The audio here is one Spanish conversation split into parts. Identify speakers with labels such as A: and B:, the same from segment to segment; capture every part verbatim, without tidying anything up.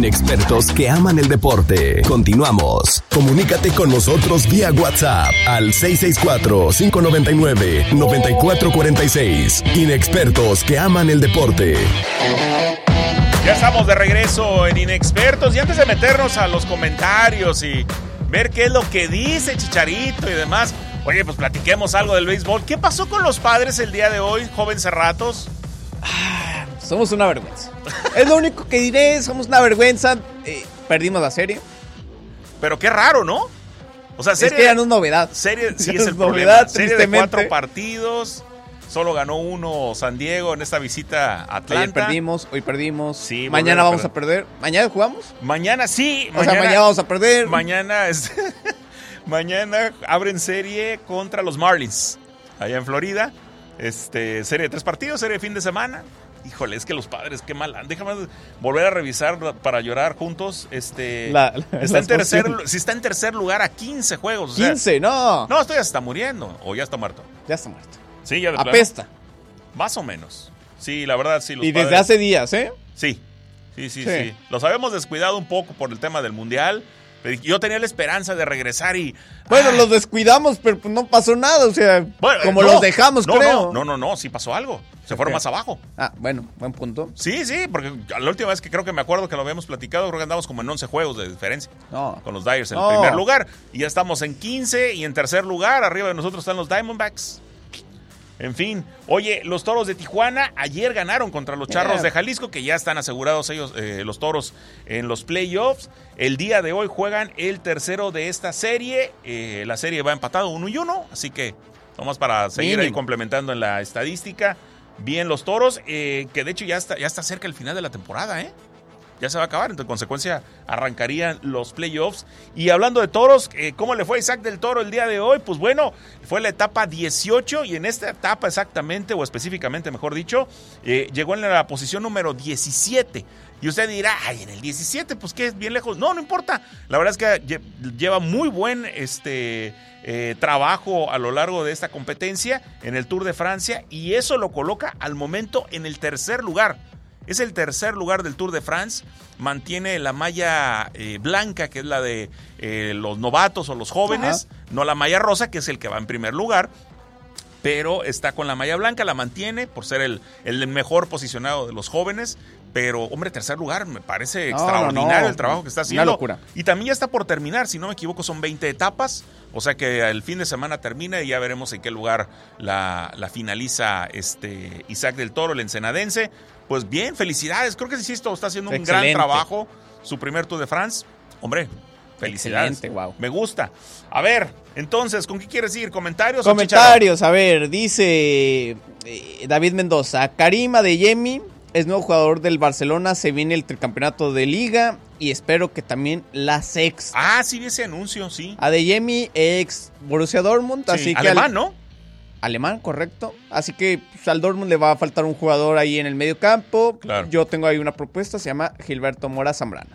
A: Inexpertos que aman el deporte. Continuamos. Comunícate con nosotros vía WhatsApp al seis seis cuatro, cinco nueve nueve, nueve cuatro cuatro seis. Inexpertos que aman el deporte.
B: Ya estamos de regreso en Inexpertos y antes de meternos a los comentarios y ver qué es lo que dice Chicharito y demás, oye, pues platiquemos algo del béisbol. ¿Qué pasó con los Padres el día de hoy, joven Cerratos?
C: Ah, somos una vergüenza. Es lo único que diré, somos una vergüenza. Eh, perdimos la serie.
B: Pero qué raro, ¿no? O sea, serie,
C: es que ya no es novedad.
B: Serie, sí,
C: ya
B: es el
C: novedad,
B: problema. Serie de cuatro partidos. Solo ganó uno San Diego en esta visita a Atlanta.
C: Ayer perdimos, hoy perdimos.
B: Sí,
C: mañana
B: a
C: vamos
B: perder.
C: a perder. ¿Mañana jugamos?
B: Mañana sí.
C: O mañana, sea, mañana vamos a perder.
B: Mañana es, mañana abren serie contra los Marlins, allá en Florida. Este, serie de tres partidos, serie de fin de semana. Híjole, es que los Padres, qué mal. Déjame volver a revisar para llorar juntos. Este,
C: la, la,
B: está en tercer, si está en tercer lugar a quince juegos. O sea,
C: quince, no.
B: No, esto ya está muriendo. O ya está muerto.
C: Ya está muerto.
B: Sí, ya de
C: apesta.
B: Plano. Más o menos. Sí, la verdad, sí. Los
C: y desde
B: Padres,
C: hace días, ¿eh?
B: Sí. Sí, sí, sí, sí. Los habíamos descuidado un poco por el tema del Mundial. Pero yo tenía la esperanza de regresar y...
C: Bueno,
B: ah,
C: los descuidamos, pero no pasó nada. O sea,
B: bueno,
C: como
B: no,
C: los dejamos,
B: no,
C: creo.
B: No, no, no, no, sí pasó algo. Se fueron
C: okay.
B: más abajo.
C: Ah, bueno, buen punto.
B: Sí, sí, porque la última vez que creo que me acuerdo que lo habíamos platicado, creo que andamos como en once juegos de diferencia.
C: No.
B: Con los Dyers en
C: no.
B: el primer lugar. Y ya estamos en quince y en tercer lugar. Arriba de nosotros están los Diamondbacks. En fin, oye, los Toros de Tijuana ayer ganaron contra los Charros yeah. de Jalisco, que ya están asegurados ellos, eh, los Toros, en los playoffs. El día de hoy juegan el tercero de esta serie. Eh, la serie va empatado uno y uno, así que nomás para seguir Mínimo. ahí complementando en la estadística. Bien los Toros, eh, que de hecho ya está, ya está cerca el final de la temporada, ¿eh? Ya se va a acabar, en consecuencia arrancarían los playoffs. Y hablando de Toros, eh, ¿cómo le fue a Isaac del Toro el día de hoy? Pues bueno, fue la etapa dieciocho y en esta etapa exactamente, o específicamente mejor dicho, eh, llegó en la posición número diecisiete. Y usted dirá, ay, en el diecisiete, pues que es bien lejos. No, no importa. La verdad es que lleva muy buen este, eh, trabajo a lo largo de esta competencia en el Tour de Francia y eso lo coloca al momento en el tercer lugar. Es el tercer lugar del Tour de France, mantiene la malla eh, blanca, que es la de eh, los novatos o los jóvenes, Ajá. no la malla rosa, que es el que va en primer lugar, pero está con la malla blanca, la mantiene por ser el, el mejor posicionado de los jóvenes, pero hombre, tercer lugar, me parece no, extraordinario no, no. el trabajo que está haciendo.
C: Una locura.
B: Y también ya está por terminar, si no me equivoco son veinte etapas, o sea que el fin de semana termina y ya veremos en qué lugar la, la finaliza este Isaac del Toro, el ensenadense. Pues bien, felicidades. Creo que insisto, está haciendo un Excelente. gran trabajo. Su primer Tour de France. Hombre, felicidades.
C: Excelente, wow.
B: Me gusta. A ver, entonces, ¿con qué quieres ir? ¿Comentarios?
C: Comentarios, a ver, dice eh, David Mendoza. Karim Adeyemi es nuevo jugador del Barcelona. Se viene el tricampeonato de Liga y espero que también la sexta.
B: Ah, sí vi ese anuncio, sí.
C: Adeyemi, ex Borussia Dortmund.
B: Sí,
C: así
B: alemán,
C: que al...
B: ¿no?
C: Alemán, correcto. Así que pues, al Dortmund le va a faltar un jugador ahí en el medio campo.
B: Claro.
C: Yo tengo ahí una propuesta, se llama Gilberto Mora Zambrano.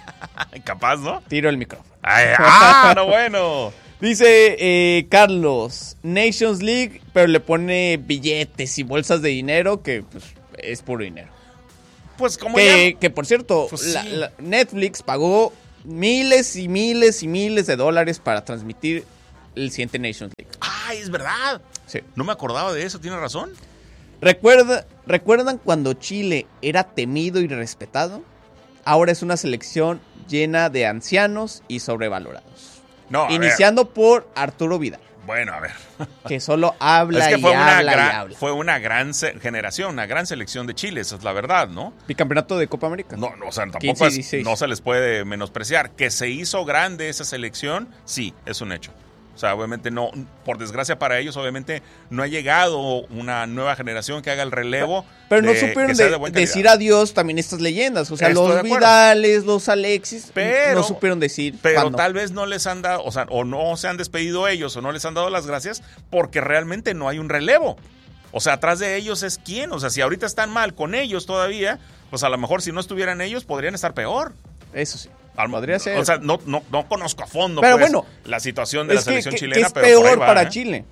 B: Capaz, ¿no?
C: Tiro el micrófono.
B: Ay, ¡Ah, no bueno!
C: Dice eh, Carlos, Nations League, pero le pone billetes y bolsas de dinero que pues, es puro dinero.
B: Pues como
C: que,
B: ya...
C: que por cierto,
B: pues,
C: la,
B: sí.
C: la Netflix pagó miles y miles y miles de dólares para transmitir el siguiente Nations League.
B: ¡Ay, es verdad!
C: Sí.
B: No me acordaba de eso, ¿tiene razón?
C: Recuerda, ¿Recuerdan cuando Chile era temido y respetado? Ahora es una selección llena de ancianos y sobrevalorados.
B: No,
C: Iniciando ver. por Arturo Vidal.
B: Bueno, a ver.
C: Que solo habla
B: es que
C: y
B: fue
C: habla
B: una gran,
C: y habla.
B: Fue una gran generación, una gran selección de Chile, esa es la verdad, ¿no?
C: Bicampeonato de Copa América.
B: No, no o sea, tampoco
C: quince,
B: es, no se les puede menospreciar. Que se hizo grande esa selección, sí, es un hecho. O sea, obviamente no, por desgracia para ellos, obviamente no ha llegado una nueva generación que haga el relevo.
C: Pero
B: de,
C: no supieron de,
B: de
C: decir adiós también estas leyendas. O sea,
B: Estoy
C: los Vidales, los Alexis,
B: pero,
C: no supieron decir.
B: Pero
C: cuándo.
B: tal vez no les han dado, o sea, o no se han despedido ellos, o no les han dado las gracias, porque realmente no hay un relevo. O sea, atrás de ellos es quién. O sea, si ahorita están mal con ellos todavía, pues a lo mejor si no estuvieran ellos podrían estar peor.
C: Eso sí.
B: Podría ser. O sea, no, no, no conozco a fondo
C: pero
B: pues,
C: bueno,
B: la situación de la
C: que,
B: selección
C: que,
B: chilena.
C: Que es
B: pero
C: peor
B: por ahí va,
C: para
B: ¿eh?
C: Chile.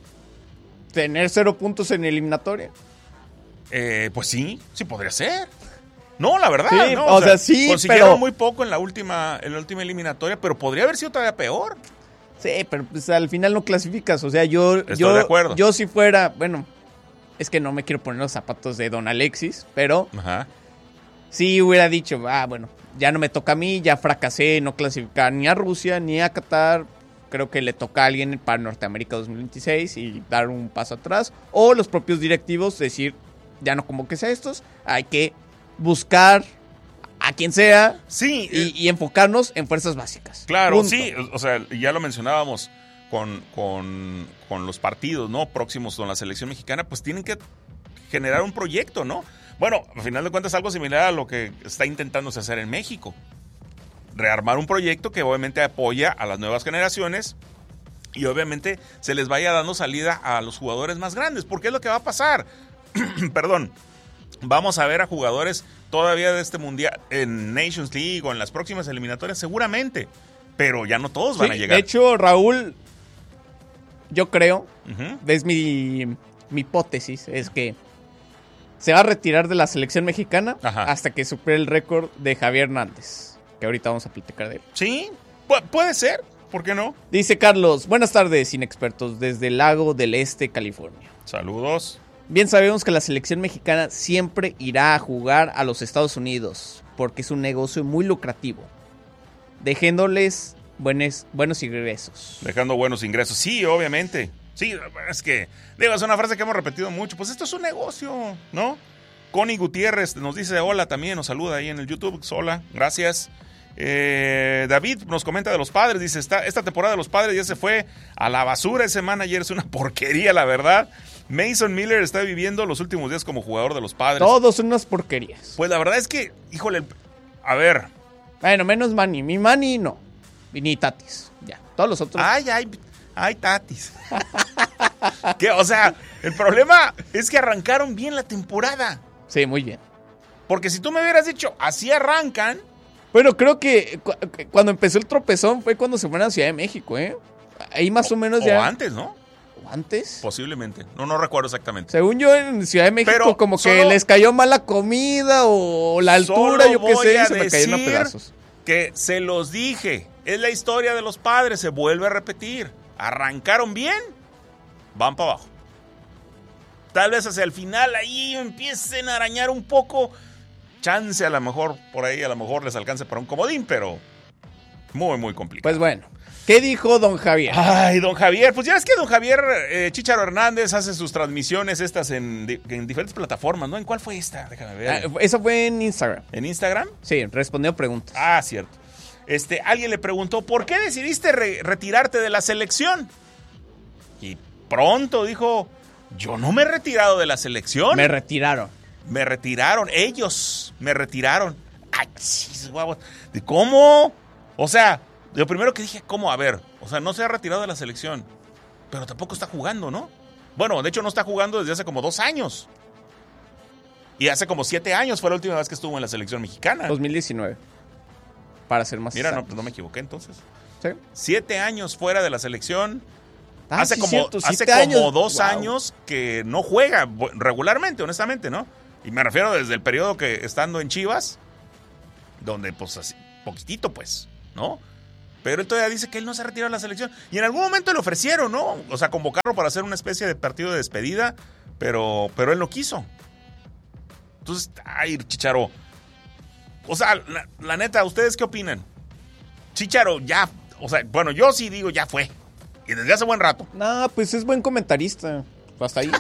C: ¿Tener cero puntos en eliminatoria?
B: Eh, pues sí, sí podría ser. No, la verdad,
C: Sí,
B: no.
C: o sea, sí,
B: consiguieron
C: pero-
B: muy poco en la última, en la última eliminatoria, pero podría haber sido todavía peor.
C: Sí, pero pues al final no clasificas. O sea, yo.
B: Estoy
C: yo,
B: de acuerdo.
C: Yo si fuera. Bueno, es que no me quiero poner los zapatos de Don Alexis, pero
B: Ajá.
C: sí hubiera dicho, ah, bueno, ya no me toca a mí, ya fracasé, no clasificar ni a Rusia ni a Qatar. Creo que le toca a alguien para Norteamérica dos mil veintiséis y dar un paso atrás. O los propios directivos decir, ya no convoques a estos, hay que buscar a quien sea
B: Sí,
C: y,
B: eh,
C: y enfocarnos en fuerzas básicas.
B: claro,
C: Punto.
B: sí. O sea, ya lo mencionábamos con, con, con los partidos, ¿no? Próximos con la selección mexicana, pues tienen que generar un proyecto, ¿no? Bueno, al final de cuentas algo similar a lo que está intentándose hacer en México. Rearmar un proyecto que obviamente apoya a las nuevas generaciones y obviamente se les vaya dando salida a los jugadores más grandes, porque es lo que va a pasar. Perdón. Vamos a ver a jugadores todavía de este mundial en Nations League o en las próximas eliminatorias seguramente, pero ya no todos van
C: Sí,
B: a llegar.
C: de hecho, Raúl, yo creo,
B: Ujú.
C: es mi, mi hipótesis, es que se va a retirar de la selección mexicana
B: Ajá.
C: hasta que supere el récord de Javier Hernández, que ahorita vamos a platicar de él.
B: Sí, pu- puede ser, ¿por qué no?
C: Dice Carlos, buenas tardes, inexpertos, desde el Lago del Este, California.
B: Saludos.
C: Bien sabemos que la selección mexicana siempre irá a jugar a los Estados Unidos, porque es un negocio muy lucrativo, dejándoles buenos, buenos ingresos.
B: Dejando buenos ingresos. Sí, obviamente. Sí, es que, digo, es una frase que hemos repetido mucho. Pues esto es un negocio, ¿no? Connie Gutiérrez nos dice hola también, nos saluda ahí en el YouTube. Hola, gracias. Eh, David nos comenta de los Padres, dice, esta, esta temporada de los Padres ya se fue a la basura, ese manager es una porquería, la verdad. Mason Miller está viviendo los últimos días como jugador de los Padres.
C: Todos son unas porquerías.
B: Pues la verdad es que, híjole, a ver.
C: Bueno, menos Manny. Mi Manny no. Ni Tatis. Ya. Todos los otros.
B: Ay, ay, ay, tatis. Que, o sea, el problema es que arrancaron bien la temporada.
C: Sí, muy bien.
B: Porque si tú me hubieras dicho, así arrancan.
C: Bueno, creo que cu- cuando empezó el tropezón fue cuando se fueron a Ciudad de México, ¿eh? Ahí más o, menos
B: O
C: ya.
B: antes, ¿no?
C: ¿O antes?
B: Posiblemente. No, no recuerdo exactamente.
C: Según yo, en Ciudad de México,
B: Pero
C: como que
B: solo-
C: les cayó mal la comida o la altura,
B: Solo
C: yo qué
B: voy
C: sé,
B: a
C: y se me cayeron a
B: decir
C: pedazos.
B: Que se los dije. Es la historia de los Padres, se vuelve a repetir. Arrancaron bien, van para abajo. Tal vez hacia el final ahí empiecen a arañar un poco. Chance a lo mejor, por ahí a lo mejor les alcance para un comodín, pero muy, muy complicado.
C: Pues bueno, ¿qué dijo don Javier?
B: Ay, don Javier, pues ya ves que don Javier eh, Chícharo Hernández hace sus transmisiones estas en, di- en diferentes plataformas, ¿no? ¿En cuál fue esta? Déjame ver.
C: Ah, eso fue en Instagram.
B: ¿En Instagram?
C: Sí, respondió preguntas.
B: Ah, cierto. Este, alguien le preguntó, ¿por qué decidiste re- retirarte de la selección? Y pronto dijo, yo no me he retirado de la selección.
C: Me retiraron.
B: Me retiraron, ellos me retiraron. Ay, chis, guau. ¿De cómo? O sea, lo primero que dije, ¿cómo? A ver, o sea, no se ha retirado de la selección, pero tampoco está jugando, ¿no? Bueno, de hecho no está jugando desde hace como dos años. Y hace como siete años fue la última vez que estuvo en la selección mexicana.
C: dos mil diecinueve. Para ser más
B: Mira, no,
C: exactos.
B: no me equivoqué entonces.
C: Sí.
B: Siete años fuera de la selección.
C: Ah,
B: hace
C: sí,
B: como,
C: cierto,
B: hace
C: siete
B: como
C: años.
B: dos
C: Wow.
B: años que no juega bu- regularmente, honestamente, ¿no? Y me refiero desde el periodo que estando en Chivas, donde pues así, poquitito pues, ¿no? Pero él todavía dice que él no se ha retirado de la selección. Y en algún momento le ofrecieron, ¿no? O sea, convocarlo para hacer una especie de partido de despedida, pero, pero él no quiso. Entonces, ay, Chicharo. O sea, la, la neta, ¿ustedes qué opinan? Chicharo, ya, o sea, bueno, yo sí digo, ya fue. Y desde hace buen rato.
C: No, pues es buen comentarista. Hasta ahí.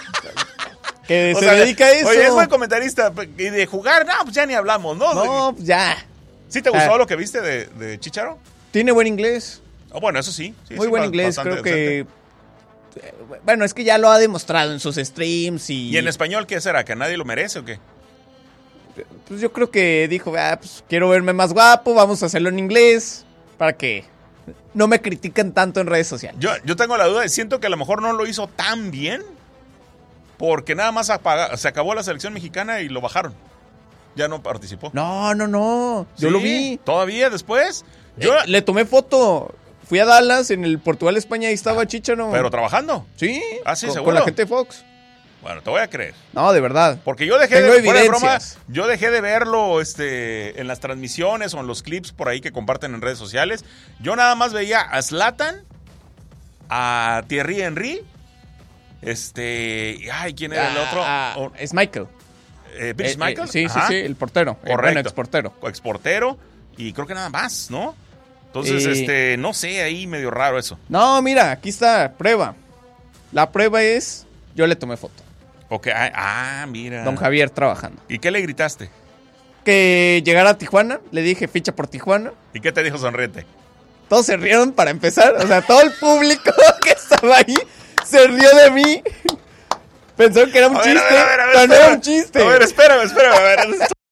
C: que
B: O
C: se
B: sea,
C: dedica a eso.
B: Oye, es buen comentarista. Y de jugar, no, pues ya ni hablamos, ¿no?
C: No, pues ya.
B: ¿Sí te gustó
C: Ah.
B: lo que viste de, de Chicharo?
C: Tiene buen inglés.
B: Oh, bueno, eso sí. sí
C: Muy
B: sí,
C: buen
B: ba-
C: inglés.
B: bastante
C: Creo que.
B: decente.
C: eh, Bueno, es que ya lo ha demostrado en sus streams y.
B: ¿Y en español qué será? ¿Que nadie lo merece o qué?
C: Pues yo creo que dijo, ah, pues quiero verme más guapo, vamos a hacerlo en inglés. Para que no me critiquen tanto en redes sociales.
B: Yo, yo tengo la duda de siento que a lo mejor no lo hizo tan bien porque nada más apaga- se acabó la selección mexicana y lo bajaron. Ya no participó.
C: No, no, no. Yo
B: Sí,
C: lo vi.
B: ¿Todavía después? Yo,
C: Eh, le tomé foto. Fui a Dallas en el Portugal-España y estaba Chicharo.
B: pero trabajando.
C: Sí.
B: Ah, sí,
C: con,
B: seguro.
C: con la gente de Fox.
B: Bueno, te voy a creer.
C: No, de verdad.
B: Porque yo dejé
C: Tengo
B: de, fuera de broma,
C: evidencias.
B: yo dejé de verlo este, en las transmisiones o en los clips por ahí que comparten en redes sociales. Yo nada más veía a Zlatan, a Thierry Henry, este, ay, ¿quién era el otro?
C: Ah,
B: O-
C: es Michael.
B: eh, British
C: Eh,
B: Michael.
C: eh, sí,
B: Ajá.
C: sí, sí, el portero. Eh,
B: Correcto.
C: bueno, exportero.
B: Exportero y creo que nada más, ¿no? Entonces,
C: Eh,
B: este, no sé, ahí medio raro eso.
C: No, mira, aquí está, prueba. La prueba es, yo le tomé foto.
B: Ok, ah, ah, mira.
C: Don Javier trabajando.
B: ¿Y qué le gritaste?
C: Que llegara a Tijuana, le dije ficha por Tijuana.
B: ¿Y qué te dijo sonriente?
C: Todos se rieron para empezar. O sea, todo el público que estaba ahí se rió de mí. Pensaron que era un
B: A ver,
C: chiste.
B: a ver, a ver, a ver,
C: pero no
B: espera.
C: era un chiste.
B: A ver, espérame, espérame, a ver.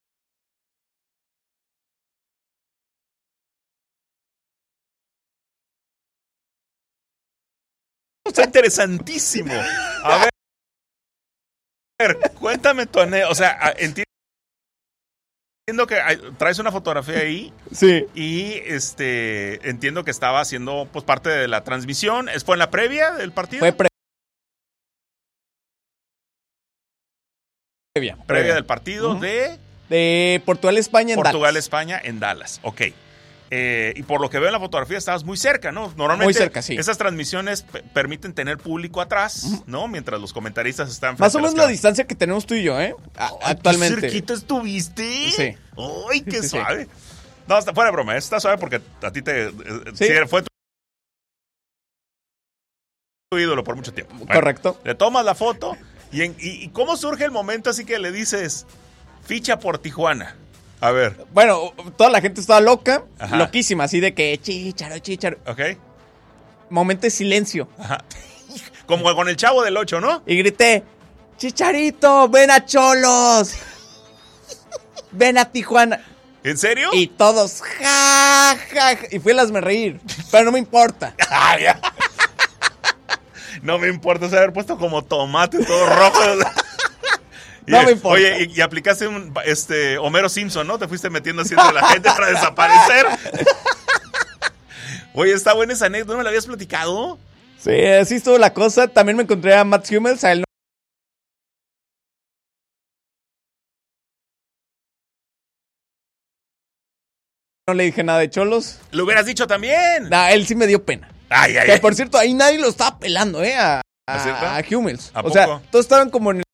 B: Está interesantísimo. A ver, cuéntame tu anécdota. O sea, a- enti- entiendo que hay- traes una fotografía ahí
C: Sí.
B: y este entiendo que estaba haciendo pues parte de la transmisión. ¿Es- ¿Fue en la previa del partido?
C: Fue pre- previa.
B: previa del partido
C: Ujú.
B: de
C: De Portugal, España en
B: Portugal,
C: Dallas.
B: España en Dallas. Ok. Eh, y por lo que veo en la fotografía estabas muy cerca, ¿no? Normalmente
C: Muy cerca, sí.
B: esas transmisiones pe- permiten tener público atrás, ¿no? Mientras los comentaristas están frente
C: Más o
B: a las
C: menos la
B: cámaras.
C: distancia que tenemos tú y yo, ¿eh? A-
B: Ay,
C: actualmente.
B: ¿qué cerquita estuviste?
C: Sí.
B: ¡Ay, qué
C: Sí, sí, sí.
B: suave! No, está fuera de broma, está suave porque a ti te... eh,
C: Sí.
B: sí, fue tu, tu ídolo por mucho tiempo. Bueno,
C: Correcto.
B: le tomas la foto y, en- y, y ¿cómo surge el momento así que le dices ficha por Tijuana? A ver,
C: Bueno, toda la gente estaba loca,
B: Ajá.
C: loquísima, así de que chícharo, chícharo.
B: ¿ok?
C: Momento de silencio.
B: Ajá. Como con el Chavo del ocho, ¿no?
C: Y grité, Chicharito, ven a Cholos. Ven a Tijuana.
B: ¿En serio?
C: Y todos, ja, ja, ja. Y fui a hazme reír. Pero no me importa.
B: Ah, ya. No me importa haber puesto como tomate todo rojo.
C: No me importa.
B: Oye, y, y aplicaste un este Homero Simpson, ¿no? Te fuiste metiendo así entre la gente para desaparecer. Oye, está buena esa anécdota, ¿no me la habías platicado?
C: Sí, así estuvo la cosa. También me encontré a Matt Hummels, a él no, no le dije nada de Cholos.
B: Lo hubieras dicho también.
C: Nah, él sí me dio pena.
B: Ay, ay,
C: Que
B: ay.
C: por cierto, ahí nadie lo estaba pelando, ¿eh? A,
B: ¿Es cierto?
C: a, a Hummels.
B: ¿A
C: O sea,
B: poco?
C: todos estaban como en